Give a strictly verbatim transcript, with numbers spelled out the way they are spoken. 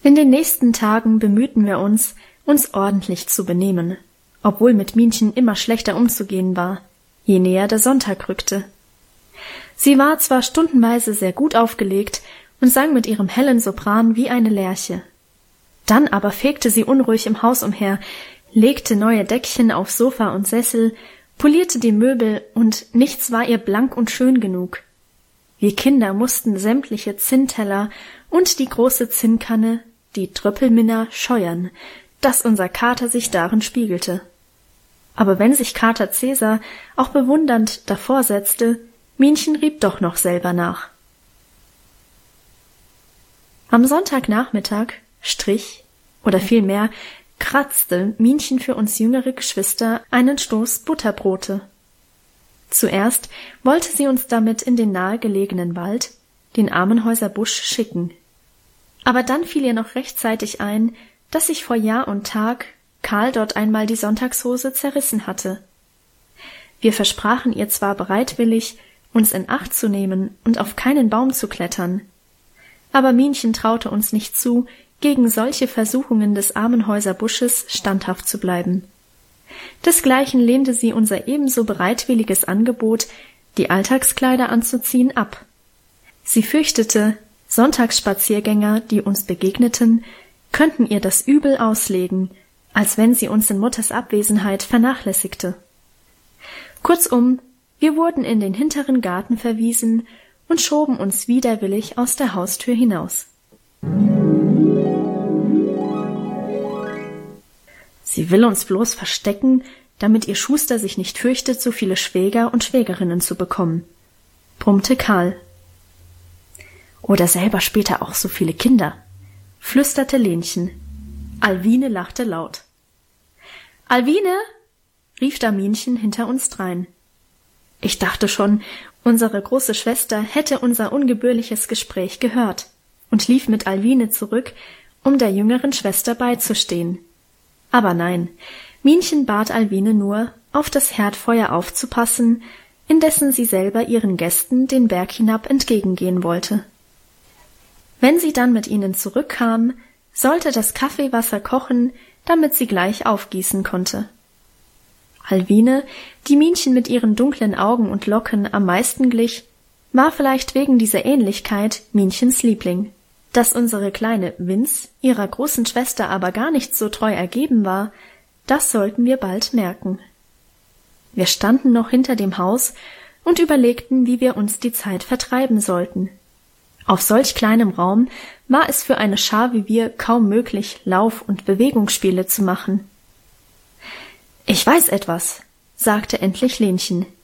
In den nächsten Tagen bemühten wir uns, uns ordentlich zu benehmen, obwohl mit Minchen immer schlechter umzugehen war, je näher der Sonntag rückte. Sie war zwar stundenweise sehr gut aufgelegt und sang mit ihrem hellen Sopran wie eine Lerche. Dann aber fegte sie unruhig im Haus umher, legte neue Deckchen auf Sofa und Sessel, polierte die Möbel, und nichts war ihr blank und schön genug. Wir Kinder mussten sämtliche Zinnteller und die große Zinnkanne, die Tröppelminna, scheuern, dass unser Kater sich darin spiegelte. Aber wenn sich Kater Cäsar auch bewundernd davor setzte, Minchen rieb doch noch selber nach. Am Sonntagnachmittag strich, oder vielmehr kratzte Minchen für uns jüngere Geschwister einen Stoß Butterbrote. Zuerst wollte sie uns damit in den nahegelegenen Wald, den Armenhäuser Busch, schicken. Aber dann fiel ihr noch rechtzeitig ein, dass sich vor Jahr und Tag Karl dort einmal die Sonntagshose zerrissen hatte. Wir versprachen ihr zwar bereitwillig, uns in Acht zu nehmen und auf keinen Baum zu klettern, aber Minchen traute uns nicht zu, gegen solche Versuchungen des Armenhäuser Busches standhaft zu bleiben. Desgleichen lehnte sie unser ebenso bereitwilliges Angebot, die Alltagskleider anzuziehen, ab. Sie fürchtete, Sonntagsspaziergänger, die uns begegneten, könnten ihr das übel auslegen, als wenn sie uns in Mutters Abwesenheit vernachlässigte. Kurzum, wir wurden in den hinteren Garten verwiesen und schoben uns widerwillig aus der Haustür hinaus. Sie will uns bloß verstecken, damit ihr Schuster sich nicht fürchtet, so viele Schwäger und Schwägerinnen zu bekommen, brummte Karl. Oder selber später auch so viele Kinder, flüsterte Lenchen. Alwine lachte laut. »Alwine«, rief da Minchen hinter uns drein. Ich dachte schon, unsere große Schwester hätte unser ungebührliches Gespräch gehört und lief mit Alwine zurück, um der jüngeren Schwester beizustehen. Aber nein, Minchen bat Alwine nur, auf das Herdfeuer aufzupassen, indessen sie selber ihren Gästen den Berg hinab entgegengehen wollte. Wenn sie dann mit ihnen zurückkam, sollte das Kaffeewasser kochen, damit sie gleich aufgießen konnte. Alwine, die Minchen mit ihren dunklen Augen und Locken am meisten glich, war vielleicht wegen dieser Ähnlichkeit Minchens Liebling. Dass unsere kleine Vinz ihrer großen Schwester aber gar nicht so treu ergeben war, das sollten wir bald merken. Wir standen noch hinter dem Haus und überlegten, wie wir uns die Zeit vertreiben sollten. Auf solch kleinem Raum war es für eine Schar wie wir kaum möglich, Lauf- und Bewegungsspiele zu machen. »Ich weiß etwas«, sagte endlich Lenchen.